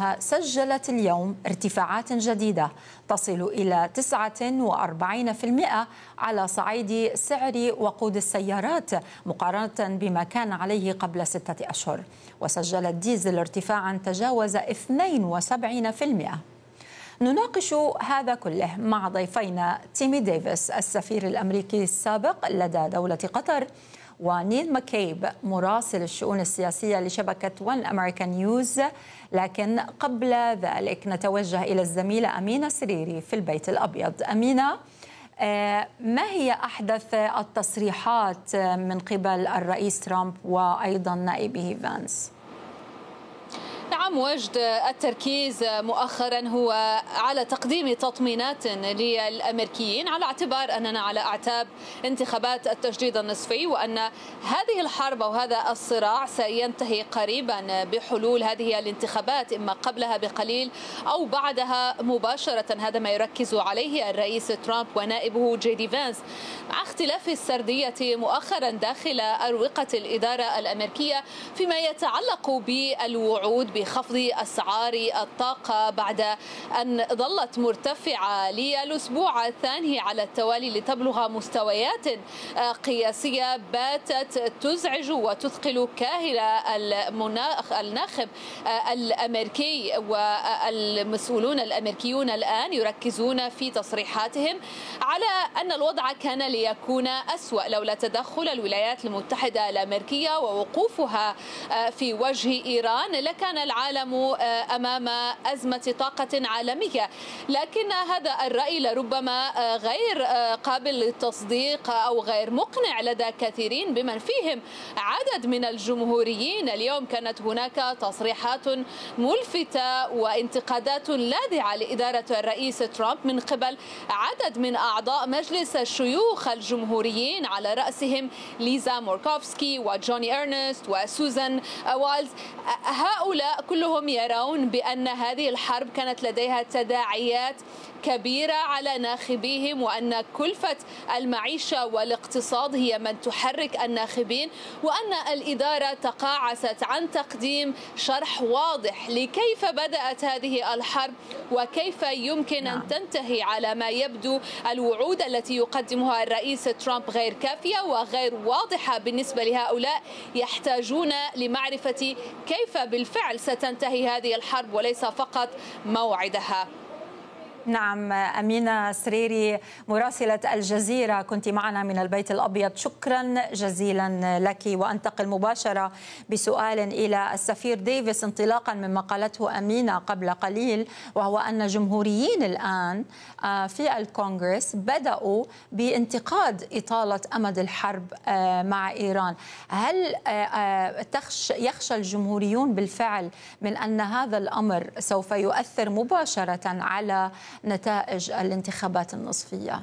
أنها سجلت اليوم ارتفاعات جديدة تصل إلى 49% على صعيد سعر وقود السيارات مقارنة بما كان عليه قبل 6 أشهر، وسجل الديزل ارتفاعا تجاوز 72%. نناقش هذا كله مع ضيفينا تيمي ديفيس السفير الأمريكي السابق لدى دولة قطر، ونيل ماكيب مراسل الشؤون السياسية لشبكة ون أمريكان نيوز. لكن قبل ذلك نتوجه إلى الزميلة أمينة سريري في البيت الأبيض. أمينة، ما هي أحدث التصريحات من قبل الرئيس ترامب وأيضا نائبه فانس؟ نعم، وجد التركيز مؤخرا هو على تقديم تطمينات للأمريكيين على اعتبار أننا على أعتاب انتخابات التجديد النصفي، وأن هذه الحرب وهذا الصراع سينتهي قريبا بحلول هذه الانتخابات، إما قبلها بقليل أو بعدها مباشرة. هذا ما يركز عليه الرئيس ترامب ونائبه جي دي فانس، مع اختلاف السردية مؤخرا داخل أروقة الإدارة الأمريكية فيما يتعلق بالوعود بخفض أسعار الطاقة بعد أن ظلت مرتفعة للأسبوع الثاني على التوالي لتبلغ مستويات قياسية باتت تزعج وتثقل كاهل الناخب الأمريكي. والمسؤولون الأمريكيون الآن يركزون في تصريحاتهم على أن الوضع كان ليكون أسوأ لولا تدخل الولايات المتحدة الأمريكية ووقوفها في وجه إيران، لكان العالم أمام أزمة طاقة عالمية. لكن هذا الرأي لربما غير قابل للتصديق أو غير مقنع لدى كثيرين بمن فيهم عدد من الجمهوريين. اليوم كانت هناك تصريحات ملفتة وانتقادات لاذعة لإدارة الرئيس ترامب من قبل عدد من أعضاء مجلس الشيوخ الجمهوريين، على رأسهم ليزا موركوفسكي وجوني إرنست وسوزان وايلز. هؤلاء كلهم يرون بأن هذه الحرب كانت لديها تداعيات كبيرة على ناخبيهم، وأن كلفة المعيشة والاقتصاد هي من تحرك الناخبين، وأن الإدارة تقاعست عن تقديم شرح واضح لكيف بدأت هذه الحرب وكيف يمكن أن تنتهي. على ما يبدو الوعود التي يقدمها الرئيس ترامب غير كافية وغير واضحة بالنسبة لهؤلاء، يحتاجون لمعرفة كيف بالفعل ستنتهي هذه الحرب وليس فقط موعدها. نعم، أمينة سريري مراسلة الجزيرة كنت معنا من البيت الأبيض، شكرا جزيلا لك. وأنتقل مباشرة بسؤال إلى السفير ديفيس انطلاقا مما قالته أمينة قبل قليل، وهو أن جمهوريين الآن في الكونغرس بدأوا بانتقاد إطالة أمد الحرب مع إيران. هل يخشى الجمهوريون بالفعل من أن هذا الأمر سوف يؤثر مباشرة على نتائج الانتخابات النصفية؟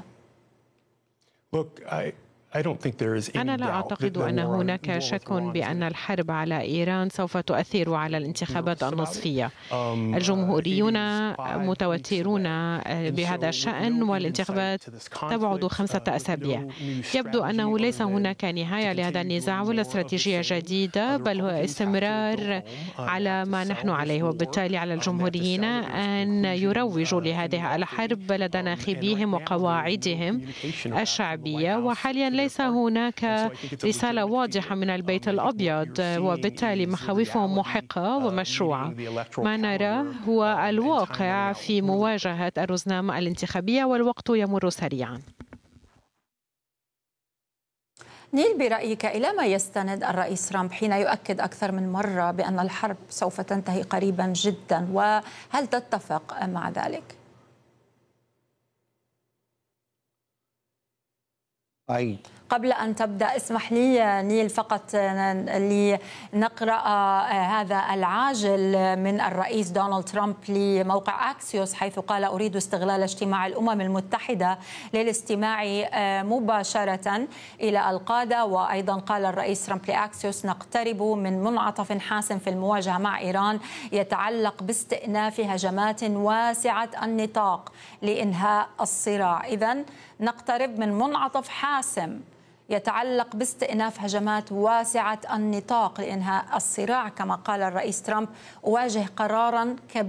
أنا لا أعتقد أن هناك شك بأن الحرب على إيران سوف تؤثر على الانتخابات النصفية. الجمهوريون متوترون بهذا الشأن، والانتخابات تبعد 5 أسابيع. يبدو أنه ليس هناك نهاية لهذا النزاع ولا استراتيجية جديدة، بل هو استمرار على ما نحن عليه، وبالتالي على الجمهوريين أن يروجوا لهذه الحرب لدى ناخبيهم وقواعدهم الشعبية. وحاليا ليس هناك رسالة واضحة من البيت الأبيض، وبالتالي مخاوفهم محقة ومشروعة. ما نراه هو الواقع في مواجهة الرزنامة الانتخابية، والوقت يمر سريعا. نيل، برأيك إلى ما يستند الرئيس ترامب حين يؤكد أكثر من مرة بأن الحرب سوف تنتهي قريبا جدا، وهل تتفق مع ذلك؟ قبل أن تبدأ اسمح لي نيل فقط لنقرأ هذا العاجل من الرئيس دونالد ترامب لموقع أكسيوس، حيث قال: أريد استغلال اجتماع الأمم المتحدة للاستماع مباشرة إلى القادة. وأيضا قال الرئيس ترامب لأكسيوس: نقترب من منعطف حاسم في المواجهة مع إيران يتعلق باستئناف هجمات واسعة النطاق لإنهاء الصراع. إذن نقترب من منعطف حاسم يتعلق باستئناف هجمات واسعة النطاق لإنهاء الصراع. كما قال الرئيس ترامب: أواجه قرارا كبيرا